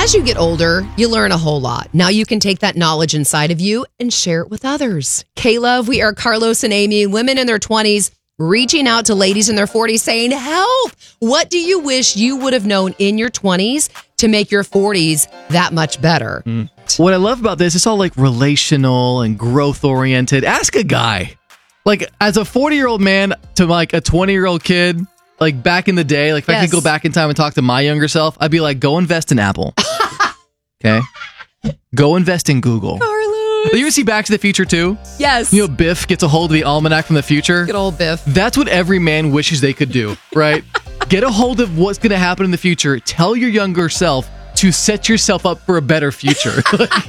As you get older, you learn a whole lot. Now you can take that knowledge inside of you and share it with others. K-Love, we are Carlos and Amy, women in their 20s, reaching out to ladies in their 40s saying, help! What do you wish you would have known in your 20s to make your 40s that much better? What I love about this, it's all like relational and growth oriented. Ask a guy. Like, as a 40-year-old man to like a 20-year-old kid, like back in the day, like if I could go back in time and talk to my younger self, I'd be like, go invest in Apple. Okay? Go invest in Google. Carlos. You ever see Back to the Future 2? Yes. You know, Biff gets a hold of the almanac from the future. Good old Biff. That's what every man wishes they could do, right? Get a hold of what's going to happen in the future. Tell your younger self to set yourself up for a better future.